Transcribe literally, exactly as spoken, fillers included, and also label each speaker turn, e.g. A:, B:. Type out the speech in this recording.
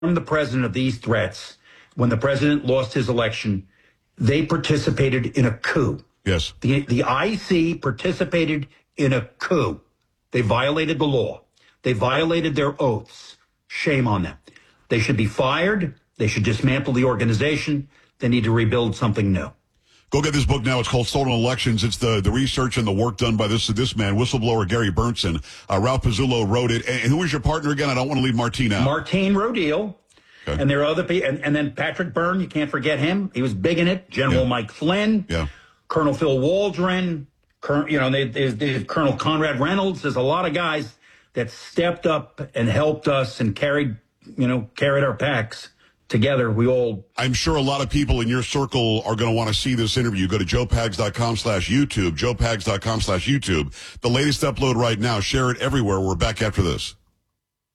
A: the president of these threats. When the president lost his election, they participated in a coup.
B: Yes.
A: The, the I C participated in a coup. They violated the law. They violated their oaths. Shame on them. They should be fired. They should dismantle the organization. They need to rebuild something new.
B: Go get this book now. It's called Stolen Elections. It's the, the research and the work done by this this man, whistleblower Gary Berntsen. Uh, Ralph Pizzullo wrote it. And who was your partner again? I don't want to leave Martine out.
A: Martine Rodil. Okay. And there are other people. And, and then Patrick Byrne, you can't forget him. He was big in it. General yeah. Mike Flynn.
B: Yeah.
A: Colonel Phil Waldron. Colonel, you know, they, they, they, Colonel Conrad Reynolds. There's a lot of guys that stepped up and helped us and carried, you know, carried our packs. Together, we all...
B: I'm sure a lot of people in your circle are going to want to see this interview. Go to joe pags dot com slash YouTube, joe pags dot com slash YouTube. The latest upload right now. Share it everywhere. We're back after this.